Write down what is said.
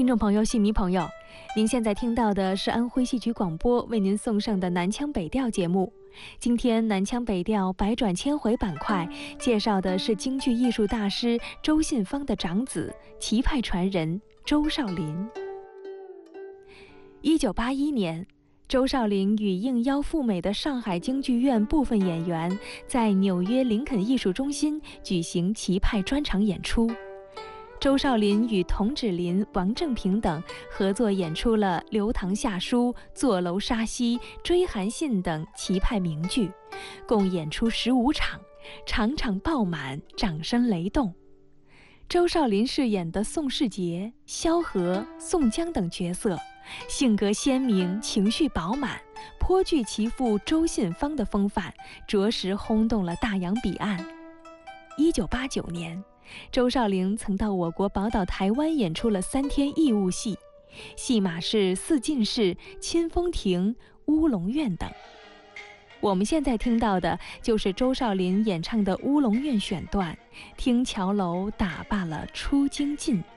听众朋友、戏迷朋友，您现在听到的是安徽戏曲广播为您送上的南腔北调节目。今天南腔北调百转千回板块介绍的是京剧艺术大师周信芳的长子、齐派传人周少林。1981年，周少林与应邀赴美的上海京剧院部分演员在纽约林肯艺术中心举行齐派专场演出。周少林与童芷林、王正平等合作演出了《刘唐下书》《坐楼杀西》《追韩信》等齐派名剧，共演出15场，场场爆满，掌声雷动。周少林饰演的宋世杰、萧何、宋江等角色，性格鲜明，情绪饱满，颇具其父周信芳的风范，着实轰动了大洋彼岸。1989年，周少林曾到我国宝岛台湾演出了3天义务戏，戏码是四进士、清风亭、乌龙院等。我们现在听到的就是周少林演唱的乌龙院选段，听桥楼打罢了出京进。